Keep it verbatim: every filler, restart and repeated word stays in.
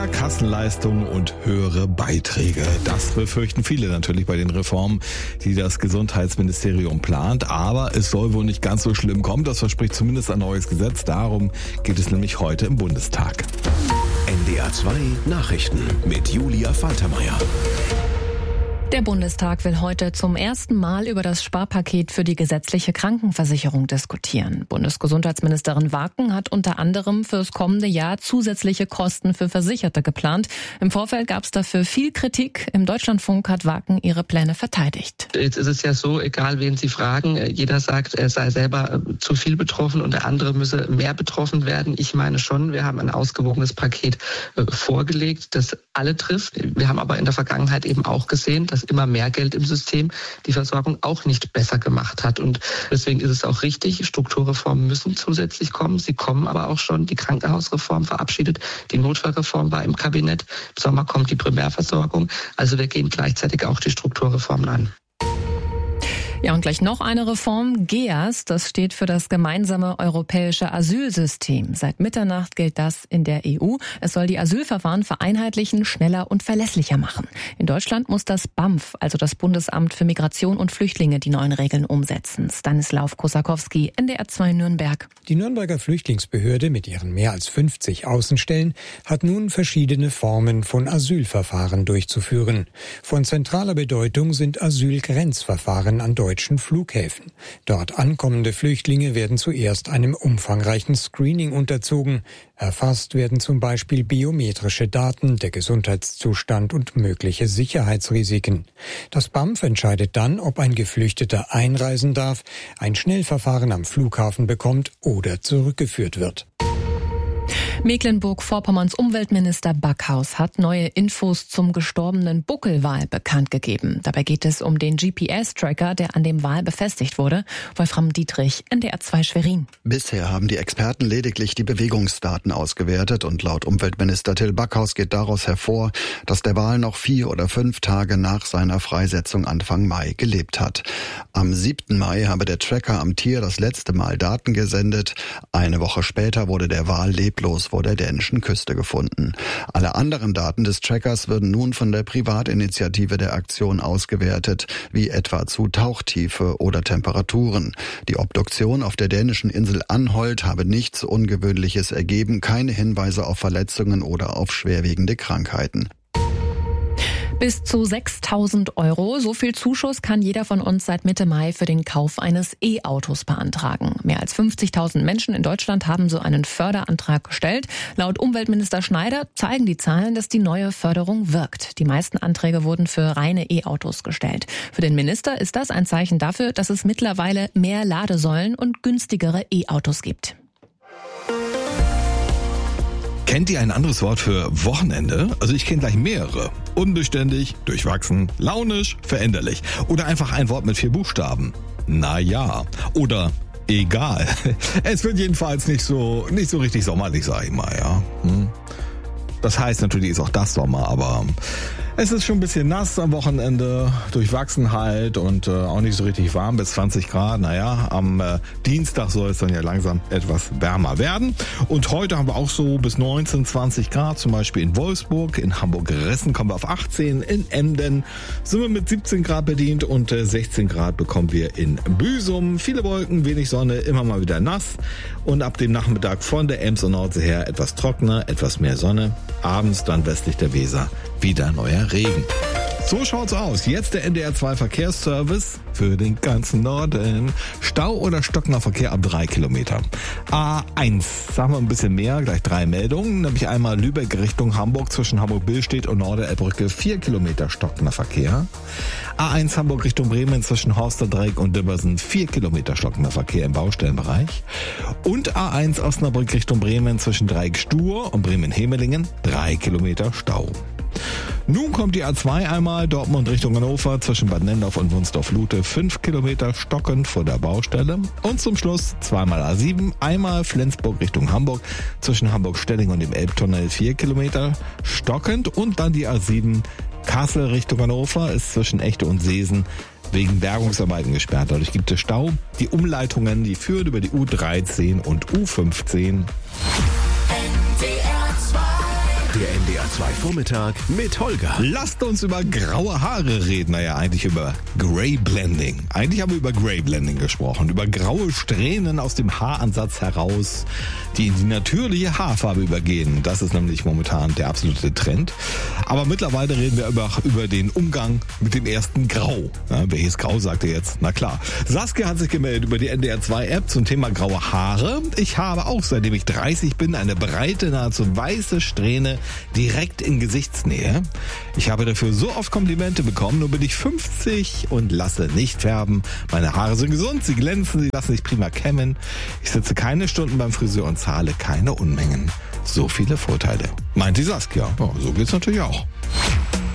Kassenleistungen und höhere Beiträge. Das befürchten viele natürlich bei den Reformen, die das Gesundheitsministerium plant. Aber es soll wohl nicht ganz so schlimm kommen. Das verspricht zumindest ein neues Gesetz. Darum geht es nämlich heute im Bundestag. N D R zwei Nachrichten mit Julia Faltermeier. Der Bundestag will heute zum ersten Mal über das Sparpaket für die gesetzliche Krankenversicherung diskutieren. Bundesgesundheitsministerin Waken hat unter anderem fürs kommende Jahr zusätzliche Kosten für Versicherte geplant. Im Vorfeld gab es dafür viel Kritik. Im Deutschlandfunk hat Waken ihre Pläne verteidigt. Jetzt ist es ja so, egal wen Sie fragen, jeder sagt, er sei selber zu viel betroffen und der andere müsse mehr betroffen werden. Ich meine schon, wir haben ein ausgewogenes Paket vorgelegt, das alle trifft. Wir haben aber in der Vergangenheit eben auch gesehen, dass immer mehr Geld im System die Versorgung auch nicht besser gemacht hat. Und deswegen ist es auch richtig, Strukturreformen müssen zusätzlich kommen. Sie kommen aber auch schon. Die Krankenhausreform verabschiedet, die Notfallreform war im Kabinett. Im Sommer kommt die Primärversorgung. Also wir gehen gleichzeitig auch die Strukturreformen an. Ja, und gleich noch eine Reform. G E A S, das steht für das gemeinsame europäische Asylsystem. Seit Mitternacht gilt das in der E U. Es soll die Asylverfahren vereinheitlichen, schneller und verlässlicher machen. In Deutschland muss das B A M F, also das Bundesamt für Migration und Flüchtlinge, die neuen Regeln umsetzen. Stanislav Kosakowski, N D R zwei Nürnberg. Die Nürnberger Flüchtlingsbehörde mit ihren mehr als fünfzig Außenstellen hat nun verschiedene Formen von Asylverfahren durchzuführen. Von zentraler Bedeutung sind Asylgrenzverfahren an deutschen Flughäfen. Dort ankommende Flüchtlinge werden zuerst einem umfangreichen Screening unterzogen. Erfasst werden zum Beispiel biometrische Daten, der Gesundheitszustand und mögliche Sicherheitsrisiken. Das B A M F entscheidet dann, ob ein Geflüchteter einreisen darf, ein Schnellverfahren am Flughafen bekommt oder zurückgeführt wird. Mecklenburg-Vorpommerns Umweltminister Backhaus hat neue Infos zum gestorbenen Buckelwal bekannt gegeben. Dabei geht es um den G P S-Tracker, der an dem Wal befestigt wurde. Wolfram Dietrich, N D R zwei Schwerin. Bisher haben die Experten lediglich die Bewegungsdaten ausgewertet und laut Umweltminister Till Backhaus geht daraus hervor, dass der Wal noch vier oder fünf Tage nach seiner Freisetzung Anfang Mai gelebt hat. Am siebten Mai habe der Tracker am Tier das letzte Mal Daten gesendet. Eine Woche später wurde der Wal leblos vor der dänischen Küste gefunden. Alle anderen Daten des Trackers würden nun von der Privatinitiative der Aktion ausgewertet, wie etwa zu Tauchtiefe oder Temperaturen. Die Obduktion auf der dänischen Insel Anholt habe nichts Ungewöhnliches ergeben, keine Hinweise auf Verletzungen oder auf schwerwiegende Krankheiten. Bis zu sechstausend Euro. So viel Zuschuss kann jeder von uns seit Mitte Mai für den Kauf eines E-Autos beantragen. Mehr als fünfzigtausend Menschen in Deutschland haben so einen Förderantrag gestellt. Laut Umweltminister Schneider zeigen die Zahlen, dass die neue Förderung wirkt. Die meisten Anträge wurden für reine E-Autos gestellt. Für den Minister ist das ein Zeichen dafür, dass es mittlerweile mehr Ladesäulen und günstigere E-Autos gibt. Kennt ihr ein anderes Wort für Wochenende? Also ich kenne gleich mehrere. Unbeständig, durchwachsen, launisch, veränderlich. Oder einfach ein Wort mit vier Buchstaben. Naja. Oder egal. Es wird jedenfalls nicht so, nicht so richtig sommerlich, sag ich mal, ja. Hm. Das heißt natürlich ist auch das Sommer, aber es ist schon ein bisschen nass am Wochenende, durchwachsen halt und äh, auch nicht so richtig warm, bis zwanzig Grad. Naja, am äh, Dienstag soll es dann ja langsam etwas wärmer werden. Und heute haben wir auch so bis neunzehn, zwanzig Grad, zum Beispiel in Wolfsburg, in Hamburg-Ressen kommen wir auf achtzehn, in Emden sind wir mit siebzehn Grad bedient und äh, sechzehn Grad bekommen wir in Büsum. Viele Wolken, wenig Sonne, immer mal wieder nass und ab dem Nachmittag von der Ems und Nordsee her etwas trockener, etwas mehr Sonne. Abends dann westlich der Weser wieder neuer Regen. So schaut's aus. Jetzt der N D R zwei Verkehrsservice für den ganzen Norden. Stau oder stockender Verkehr ab drei Kilometer. A eins, sagen wir ein bisschen mehr, gleich drei Meldungen. Nämlich einmal Lübeck Richtung Hamburg zwischen Hamburg-Billstedt und Norderelbbrücke vier Kilometer stockender Verkehr. A eins Hamburg Richtung Bremen zwischen Horsterdreieck und Dibbersen vier Kilometer stockender Verkehr im Baustellenbereich. Und A eins Osnabrück Richtung Bremen zwischen Dreieck-Stur und Bremen-Hemelingen drei Kilometer Stau. Nun kommt die A zwei einmal Dortmund Richtung Hannover zwischen Bad Nendorf und Wunsdorf-Lute fünf Kilometer stockend vor der Baustelle. Und zum Schluss zweimal A sieben, einmal Flensburg Richtung Hamburg zwischen Hamburg-Stelling und dem Elbtunnel vier Kilometer stockend. Und dann die A sieben Kassel Richtung Hannover ist zwischen Echte und Seesen wegen Bergungsarbeiten gesperrt. Dadurch gibt es Stau. Die Umleitungen, die führen über die U dreizehn und U fünfzehn. N D R zwei Der N D R zwei Vormittag mit Holger. Lasst uns über graue Haare reden. Naja, eigentlich über Grey Blending. Eigentlich haben wir über Grey Blending gesprochen. Über graue Strähnen aus dem Haaransatz heraus, die in die natürliche Haarfarbe übergehen. Das ist nämlich momentan der absolute Trend. Aber mittlerweile reden wir über, über den Umgang mit dem ersten Grau. Ja, welches Grau, sagt ihr jetzt? Na klar. Saskia hat sich gemeldet über die N D R zwei App zum Thema graue Haare. Ich habe auch, seitdem ich dreißig bin, eine breite, nahezu weiße Strähne direkt in Gesichtsnähe. Ich habe dafür so oft Komplimente bekommen, nur bin ich fünfzig und lasse nicht färben. Meine Haare sind gesund, sie glänzen, sie lassen sich prima kämmen. Ich sitze keine Stunden beim Friseur und zahle keine Unmengen. So viele Vorteile. Meint die Saskia. Ja, so geht's natürlich auch.